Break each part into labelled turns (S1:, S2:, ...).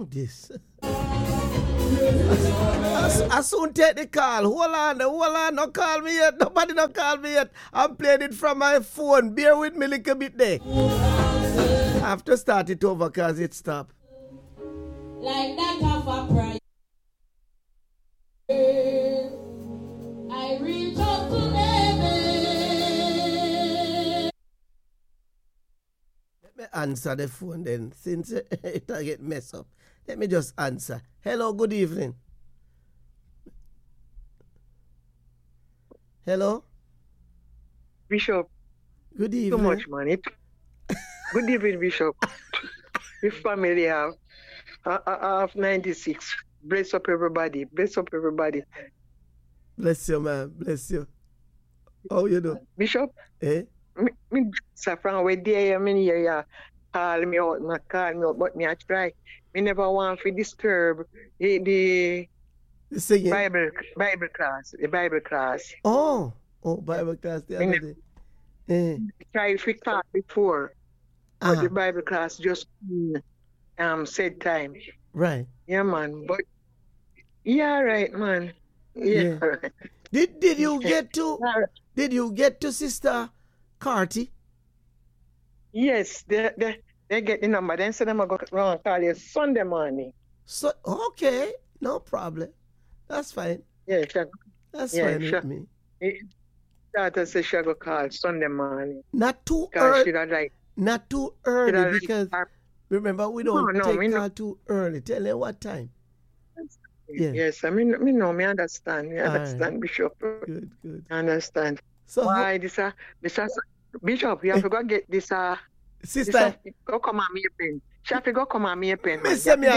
S1: wrong this? I soon take the call. Hold on, don't call me yet. Nobody don't call me yet. I'm playing it from my phone. Bear with me a little bit there. I have to start it over because it stopped.
S2: Like that of a prayer, I reach out to heaven.
S1: Let me answer the phone then, since it get messed up. Let me just answer. Hello, good evening. Hello?
S3: Bishop.
S1: Good evening.
S3: So much, man. Good evening, Bishop. Your family have 96. Bless up everybody. Bless up everybody.
S1: Bless you, man. Bless you. How you do?
S3: Bishop?
S1: Eh?
S3: Me Safran, where there many years call me out, but me I try. Me never want to disturb the Bible class. The Bible class.
S1: Oh, Bible class the other day.
S3: Try to talk before. But the Bible class just said time.
S1: Right.
S3: Yeah, man. But yeah, right, man. Yeah. Right.
S1: Did you get to Sister Carty?
S3: Yes, they get the number. Then say them I go around call you Sunday morning.
S1: So okay, no problem. That's fine.
S3: Yeah, sure.
S1: That's fine with me.
S3: Daughter says she go call Sunday morning.
S1: Not too early. Not too early because remember we don't take call too early. Tell them what time.
S3: Yes, I mean, me understand. Me understand, right. Bishop.
S1: Good.
S3: I understand.
S1: So
S3: why this Bishop, you have to go get this
S1: sister.
S3: Go come on me a pen. She have to go come on me a pen.
S1: Yes, me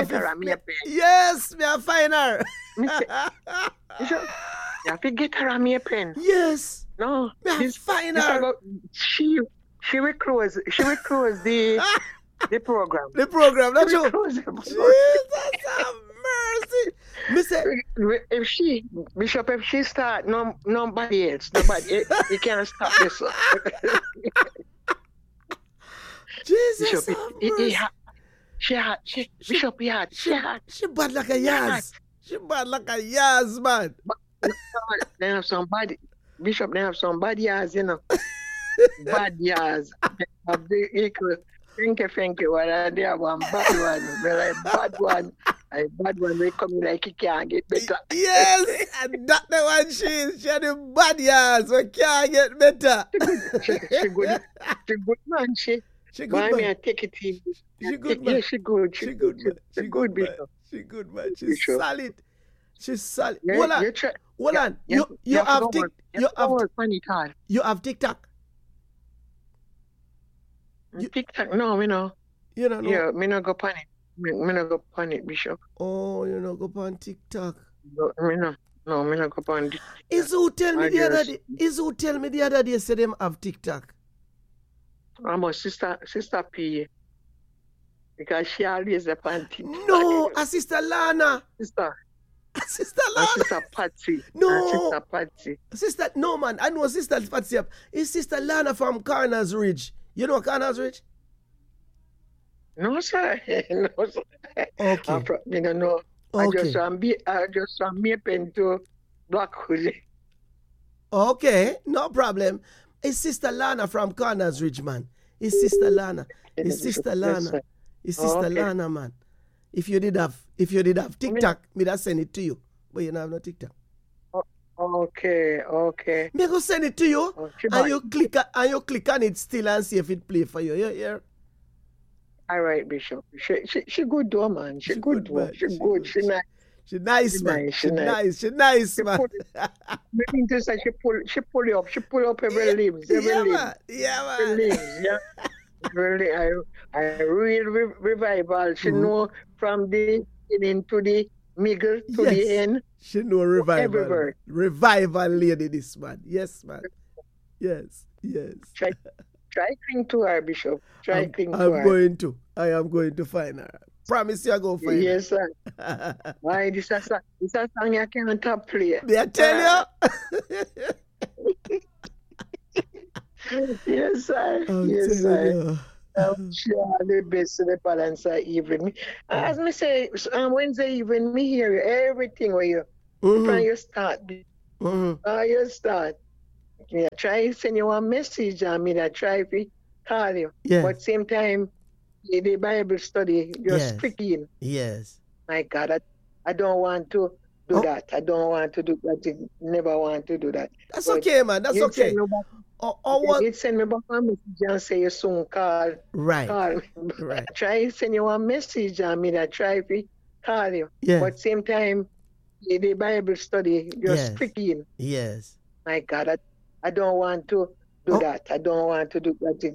S1: a find her.
S3: Bishop, you have to get her on me a pen.
S1: Yes.
S3: No.
S1: Me find her.
S3: She will close the program.
S1: The program, that's true. Jesus have mercy.
S3: Bishop, if she start, nobody else. You can't stop this.
S1: Jesus
S3: Bishop,
S1: have mercy. She bad like a Yaz. She bad like a Yaz, man.
S3: They have somebody. Bishop, they have some bad Yaz, you know. Bad Yaz. Thank you. Well, they have one bad one. Well, a bad one. A bad one, they come like he can't get better.
S1: Yes, and that's the one she is. She had the bad Yaz, so can't get better.
S3: She good. She good, man. She good, man. Me, I take it easy.
S1: She good, man.
S3: Yeah, she good.
S1: She good, man.
S3: She good, Bishop.
S1: She good, man. She's solid. She's solid.
S3: Yeah,
S1: hold on. You have TikTok.
S3: TikTok? No, me no.
S1: You don't know?
S3: Yeah, me no go pan it. Me no go pan it, Bishop.
S1: Oh, you no go pan TikTok?
S3: No, me no go pan it.
S1: Is who tell me the other day say them have TikTok?
S3: I'm a sister P. Because she always a pan TikTok.
S1: No, a Sister Lana.
S3: Sister
S1: Lana.
S3: Sister Patsy.
S1: No.
S3: Sister Patsy.
S1: No, man. I know Sister Patsy. It's Sister Lana from Corners Ridge. You know Corners Ridge?
S3: No, sir. No, sir.
S1: Okay.
S3: You don't know.
S1: Okay.
S3: I just want me pen to Blackwood.
S1: Okay, no problem. It's Sister Lana from Corners Ridge, man. It's Sister Lana. It's Sister Lana. It's Sister Lana, man. If you did have TikTok, me that send it to you. But you don't have no TikTok.
S3: Okay.
S1: Me go send it to you, and you click on it still and see if it play for you. Yeah.
S3: All right, Bishop. She good though, man. She good, man. She good. She nice.
S1: She nice, man. She nice, man.
S3: Maybe just like she pull you up. She pull up every limbs.
S1: Yeah, man.
S3: Every limbs, yeah. Really, I real revival. She know from the beginning to the middle to the end.
S1: She know revival.
S3: Everywhere.
S1: Revival lady, this man. Yes, man. Yes.
S3: Try cling to her, Bishop. Try cling to her.
S1: I am going to find her. Promise you I go find her.
S3: Yes, sir. Why this a song you can't play.
S1: May I tell you?
S3: Yes, sir.
S1: I'm
S3: yes,
S1: telling
S3: sir.
S1: you.
S3: I'm sure the best of the balance of evening. As me say, on Wednesday evening, me hear you, everything where you, from your start. You start. Me I try send you a message, I mean, I try to call you.
S1: Yes.
S3: But same time, the Bible study, you're
S1: Yes.
S3: speaking.
S1: Yes.
S3: My God, I don't want to do that. I don't want to do that. I never want to do that.
S1: That's
S3: But
S1: okay, man. That's
S3: you
S1: okay.
S3: send me back,
S1: Or what?
S3: you send me back a message and say you soon call.
S1: Right.
S3: Call me.
S1: Right.
S3: I try to send you a message, I mean, I try to call you.
S1: Yes.
S3: But same time, the Bible study, you're
S1: Yes.
S3: speaking.
S1: Yes.
S3: My God, I don't want to do that. I don't want to do that.